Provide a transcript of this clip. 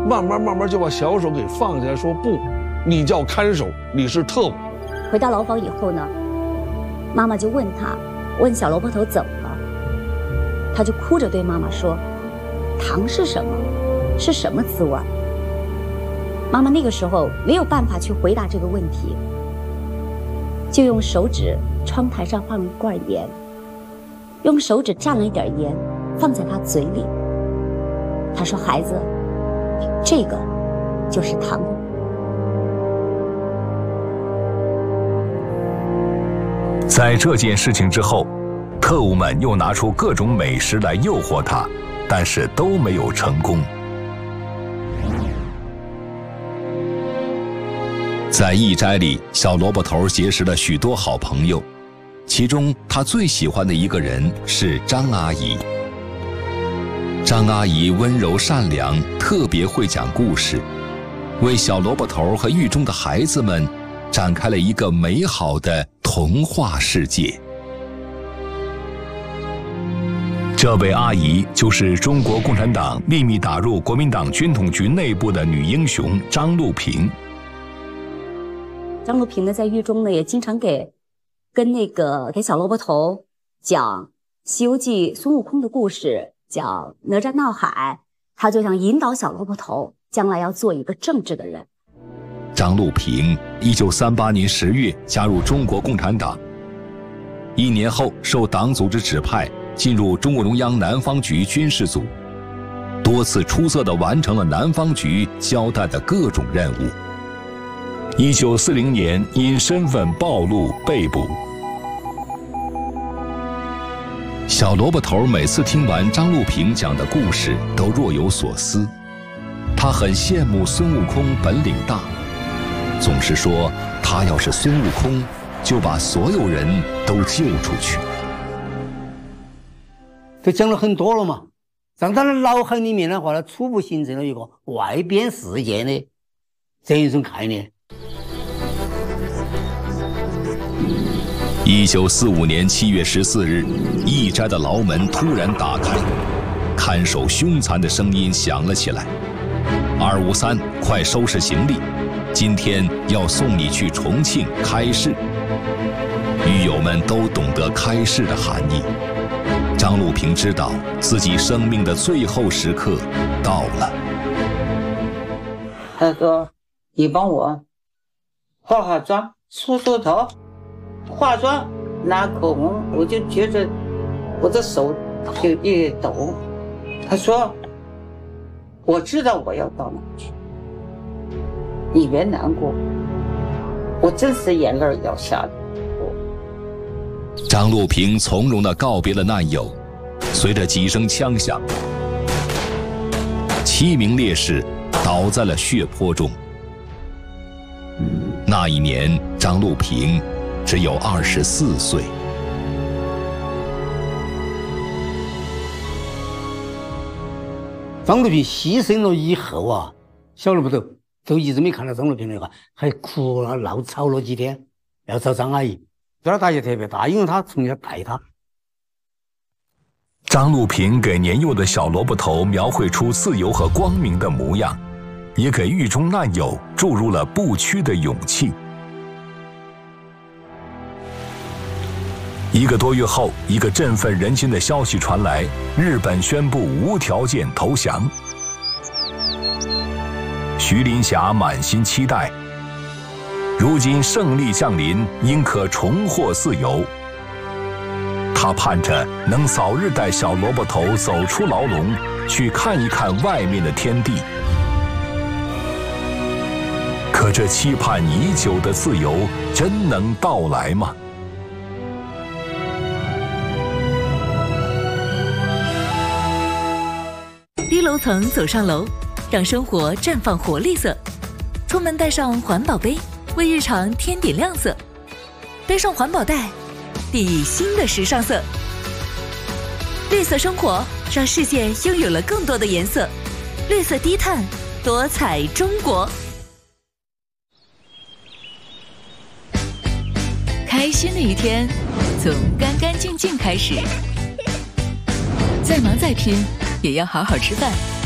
慢慢就把小手给放下来，说不，你叫看守，你是特务。 回到牢房以后呢，妈妈就问小萝卜头怎么了，他就哭着对妈妈说：“糖是什么？是什么滋味？”妈妈那个时候没有办法去回答这个问题，就用手指窗台上放了一罐盐，用手指蘸了一点盐放在他嘴里。他说：“孩子，这个就是糖。” 在这件事情之后，特务们又拿出各种美食来诱惑他，但是都没有成功。在驿斋里，小萝卜头结识了许多好朋友，其中他最喜欢的一个人是张阿姨。张阿姨温柔善良，特别会讲故事，为小萝卜头和狱中的孩子们展开了一个美好的童话世界。这位阿姨就是中国共产党秘密打入国民党军统局内部的女英雄张路平。 张路平呢，在狱中呢也经常给小萝卜头讲《西游记》孙悟空的故事，讲哪吒闹海，他就想引导小萝卜头将来要做一个正直的人。 张路平1938年10月加入中国共产党，1年后受党组织指派进入中共中央南方局军事组，多次出色地完成了南方局交代的各种任务。1940年因身份暴露被捕。小萝卜头每次听完张路平讲的故事都若有所思，他很羡慕孙悟空本领大，总是说他要是孙悟空，就把所有人都救出去。 都讲了很多了嘛，让他的脑海里面的话呢，初步形成了一个外边世界的这样一种概念。 1945年7月14日，驿斋的牢门突然打开，看守凶残的声音响了起来：“253，快收拾行李，今天要送你去重庆开市。”狱友们都懂得开市的含义。张路平知道自己生命的最后时刻到了。 他说：“你帮我化化妆，梳梳头，化妆，拿口红。”我就觉得我的手就一抖。他说：“我知道我要到哪去，你别难过。”我真是眼泪要下来。 张路平从容地告别了难友，随着几声枪响，7名烈士倒在了血泊中。那一年，张路平只有24岁。 张路平牺牲了以后啊，小萝卜头都一直没看到张路平那个，还哭了闹吵了几天，要找张阿姨。这打击特别大，因为他从小带他。 张路平给年幼的小萝卜头描绘出自由和光明的模样，也给狱中难友注入了不屈的勇气。1个多月后，一个振奋人心的消息传来：日本宣布无条件投降。徐林霞满心期待，如今胜利降临，应可重获自由。他盼着能早日带小萝卜头走出牢笼，去看一看外面的天地。可这期盼已久的自由，真能到来吗？ 低楼层走上楼，让生活绽放活力色。出门带上环保杯，为日常添点亮色。背上环保袋，递新的时尚色。绿色生活，让世界拥有了更多的颜色。绿色低碳，多彩中国。开心的一天，从干干净净开始。再忙再拼，也要好好吃饭。